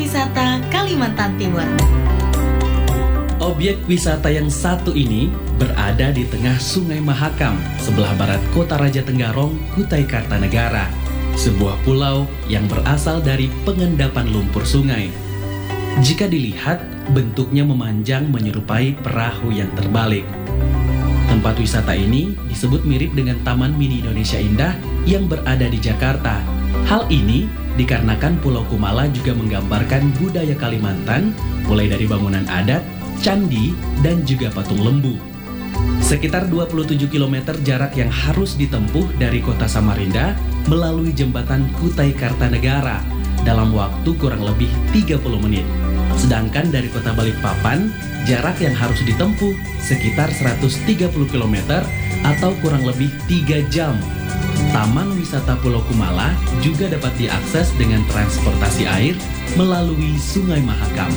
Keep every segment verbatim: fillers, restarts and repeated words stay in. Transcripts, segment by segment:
Wisata Kalimantan Timur. Objek wisata yang satu ini berada di tengah Sungai Mahakam, sebelah barat Kota Raja Tenggarong, Kutai Kartanegara, sebuah pulau yang berasal dari pengendapan lumpur sungai. Jika dilihat, bentuknya memanjang menyerupai perahu yang terbalik. Tempat wisata ini disebut mirip dengan Taman Mini Indonesia Indah yang berada di Jakarta. Hal ini dikarenakan Pulau Kumala juga menggambarkan budaya Kalimantan, mulai dari bangunan adat, candi, dan juga patung lembu. Sekitar dua puluh tujuh kilometer jarak yang harus ditempuh dari kota Samarinda melalui jembatan Kutai Kartanegara dalam waktu kurang lebih tiga puluh menit. Sedangkan dari kota Balikpapan, jarak yang harus ditempuh sekitar seratus tiga puluh kilometer atau kurang lebih tiga jam. Taman wisata Pulau Kumala juga dapat diakses dengan transportasi air melalui Sungai Mahakam.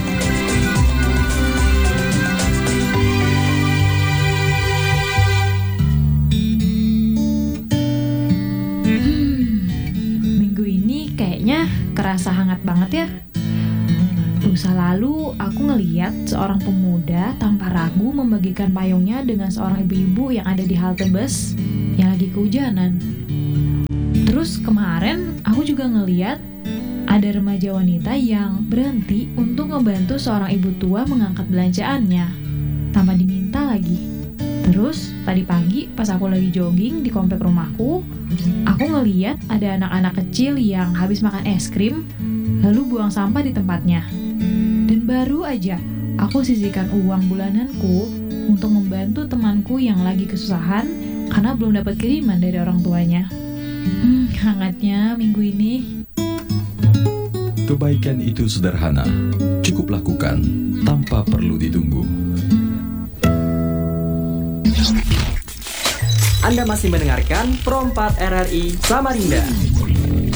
Kerasa hangat banget ya. Lusa lalu aku ngeliat seorang pemuda tanpa ragu membagikan payungnya dengan seorang ibu-ibu yang ada di halte bus yang lagi kehujanan. Terus kemarin aku juga ngeliat ada remaja wanita yang berhenti untuk membantu seorang ibu tua mengangkat belanjaannya tanpa diminta lagi. Terus tadi pagi pas aku lagi jogging di komplek rumahku, aku ngeliat ada anak-anak kecil yang habis makan es krim lalu buang sampah di tempatnya. Dan baru aja aku sisihkan uang bulananku untuk membantu temanku yang lagi kesusahan karena belum dapat kiriman dari orang tuanya. Hmm, hangatnya minggu ini. Kebaikan itu sederhana, cukup lakukan tanpa perlu ditunggu. Anda masih mendengarkan Pro empat R R I Samarinda.